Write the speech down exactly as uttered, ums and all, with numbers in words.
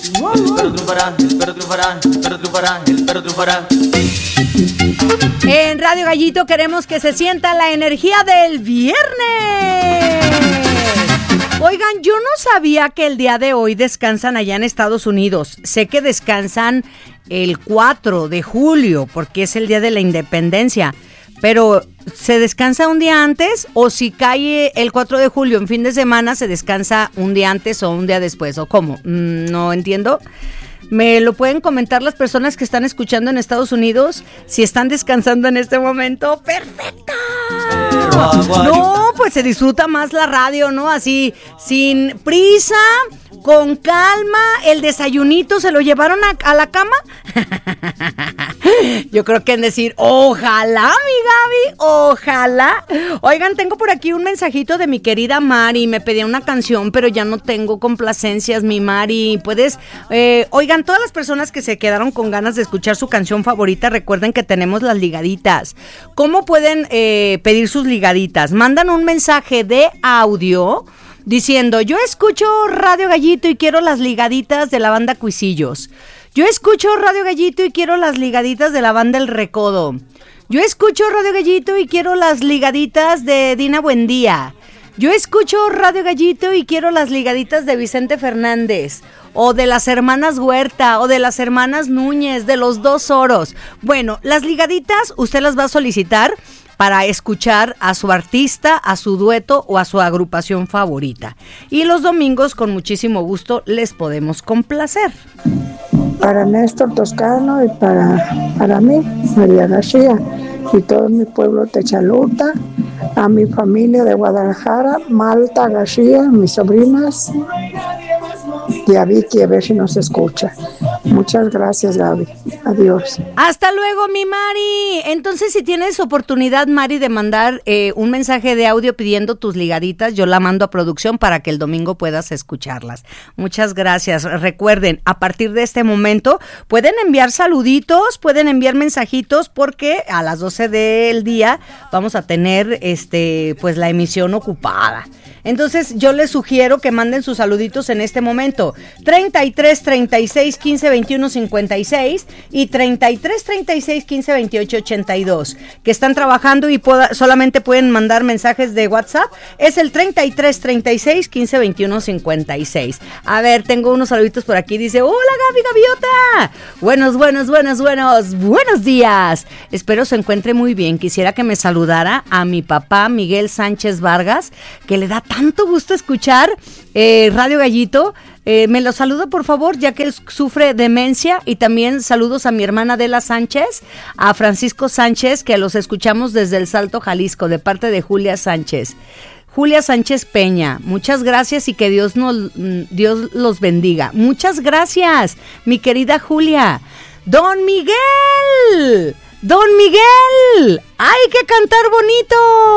El perro triunfará, el perro triunfará, el perro triunfará, el perro triunfará. En Radio Gallito queremos que se sienta la energía del viernes. Oigan, yo no sabía que el día de hoy descansan allá en Estados Unidos. Sé que descansan el cuatro de julio porque es el día de la independencia. Pero, ¿se descansa un día antes? ¿O si cae el cuatro de julio en fin de semana, se descansa un día antes o un día después? ¿O cómo? No entiendo. ¿Me lo pueden comentar las personas que están escuchando en Estados Unidos? Si están descansando en este momento. ¡Perfecto! No, pues se disfruta más la radio, ¿no? Así, sin prisa, con calma. El desayunito se lo llevaron a, a la cama. Yo creo que en decir, ojalá, mi Gaby, ojalá. Oigan, tengo por aquí un mensajito de mi querida Mari. Me pedía una canción, pero ya no tengo complacencias, mi Mari. Puedes, eh, oigan, todas las personas que se quedaron con ganas de escuchar su canción favorita, recuerden que tenemos las ligaditas. ¿Cómo pueden eh, pedir sus ligaditas? Mandan un mensaje de audio diciendo, yo escucho Radio Gallito y quiero las ligaditas de la banda Cuisillos. Yo escucho Radio Gallito y quiero las ligaditas de la banda El Recodo. Yo escucho Radio Gallito y quiero las ligaditas de Dina Buendía. Yo escucho Radio Gallito y quiero las ligaditas de Vicente Fernández. O de las hermanas Huerta, o de las hermanas Núñez, de los Dos Oros. Bueno, las ligaditas usted las va a solicitar para escuchar a su artista, a su dueto o a su agrupación favorita. Y los domingos, con muchísimo gusto, les podemos complacer. Para Néstor Toscano y para, para mí, María García, y todo mi pueblo Techaluta, a mi familia de Guadalajara, Malta García, mis sobrinas, y a Vicky, a ver si nos escucha. Muchas gracias, Gaby. Adiós. Hasta luego, mi Mari. Entonces, si tienes oportunidad, Mari, de mandar eh, un mensaje de audio pidiendo tus ligaditas, yo la mando a producción para que el domingo puedas escucharlas. Muchas gracias. Recuerden, a partir de este momento, pueden enviar saluditos, pueden enviar mensajitos, porque a las doce del día vamos a tener este pues la emisión ocupada. Entonces, yo les sugiero que manden sus saluditos en este momento. treinta y tres, treinta y seis, quince, veintiuno, cincuenta y seis y treinta y tres, treinta y seis, quince, veintiocho, ochenta y dos, que están trabajando y poda, solamente pueden mandar mensajes de WhatsApp. Es el treinta y tres, treinta y seis, quince, veintiuno, cincuenta y seis. A ver, tengo unos saluditos por aquí. Dice, hola Gaby Gaviota. Buenos, buenos, buenos, buenos, buenos días. Espero se encuentre muy bien. Quisiera que me saludara a mi papá Miguel Sánchez Vargas, que le da tanto gusto escuchar eh, Radio Gallito. Eh, me lo saludo, por favor, ya que él sufre demencia. Y también saludos a mi hermana Adela Sánchez, a Francisco Sánchez, que los escuchamos desde El Salto, Jalisco, de parte de Julia Sánchez. Julia Sánchez Peña, muchas gracias y que Dios nos, Dios los bendiga. Muchas gracias, mi querida Julia. Don Miguel, Don Miguel, hay que cantar bonito.